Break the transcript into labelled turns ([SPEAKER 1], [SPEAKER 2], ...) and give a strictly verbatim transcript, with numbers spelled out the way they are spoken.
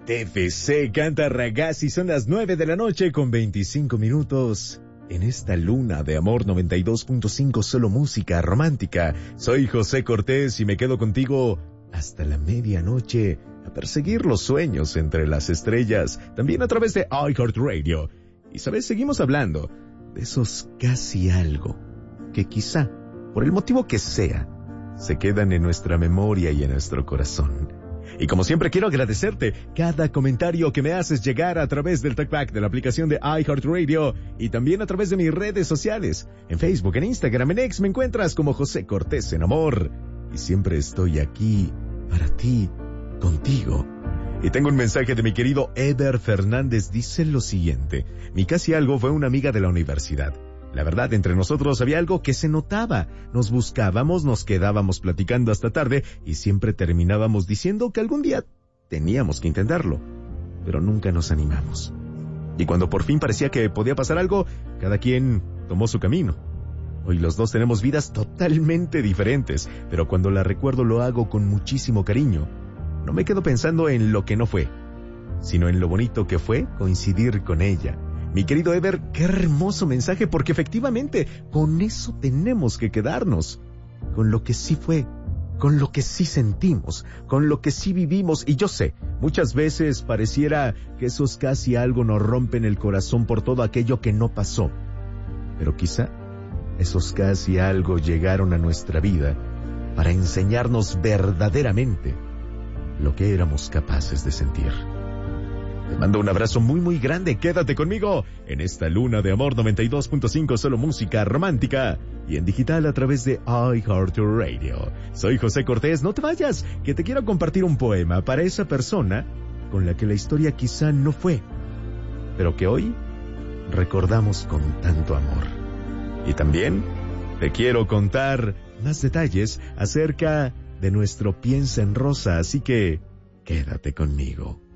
[SPEAKER 1] T F C canta Ragazzi, son las nueve de la noche con veinticinco minutos. En esta luna de amor noventa y dos punto cinco, solo música romántica. Soy José Cortés y me quedo contigo hasta la medianoche a perseguir los sueños entre las estrellas, también a través de iHeartRadio. Y sabes, seguimos hablando de esos casi algo que quizá, por el motivo que sea, se quedan en nuestra memoria y en nuestro corazón. Y como siempre quiero agradecerte cada comentario que me haces llegar a través del TalkBack de la aplicación de iHeartRadio y también a través de mis redes sociales. En Facebook, en Instagram, en X me encuentras como José Cortés en Amor. Y siempre estoy aquí para ti, contigo. Y tengo un mensaje de mi querido Eber Fernández. Dice lo siguiente: mi casi algo fue una amiga de la universidad. La verdad, entre nosotros había algo que se notaba. Nos buscábamos, nos quedábamos platicando hasta tarde y siempre terminábamos diciendo que algún día teníamos que intentarlo. Pero nunca nos animamos. Y cuando por fin parecía que podía pasar algo, cada quien tomó su camino. Hoy los dos tenemos vidas totalmente diferentes, pero cuando la recuerdo lo hago con muchísimo cariño. No me quedo pensando en lo que no fue, sino en lo bonito que fue coincidir con ella. Mi querido Ever, qué hermoso mensaje, porque efectivamente con eso tenemos que quedarnos, con lo que sí fue, con lo que sí sentimos, con lo que sí vivimos. Y yo sé, muchas veces pareciera que esos casi algo nos rompen el corazón por todo aquello que no pasó, pero quizá esos casi algo llegaron a nuestra vida para enseñarnos verdaderamente lo que éramos capaces de sentir. Te mando un abrazo muy muy grande. Quédate conmigo en esta luna de amor noventa y dos punto cinco, solo música romántica y en digital a través de iHeartRadio. Soy José Cortés. No te vayas, que te quiero compartir un poema para esa persona con la que la historia quizá no fue, pero que hoy recordamos con tanto amor. Y también te quiero contar más detalles acerca de nuestro Piensa en Rosa, así que quédate conmigo.